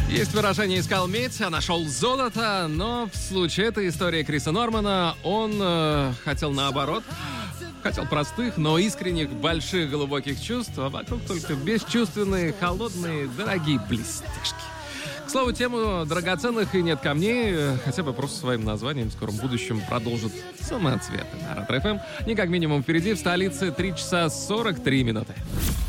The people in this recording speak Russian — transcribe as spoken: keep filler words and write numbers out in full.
Есть выражение «искал медь, а нашел золото», но в случае этой истории Криса Нормана он э, хотел наоборот. Хотел простых, но искренних, больших, глубоких чувств, а вокруг только бесчувственные, холодные, дорогие блестяшки. К слову, тему драгоценных и нет камней, хотя бы просто своим названием в скором будущем продолжит самоцветы на Ретро-эф эм. Не как минимум впереди, в столице три часа сорок три минуты.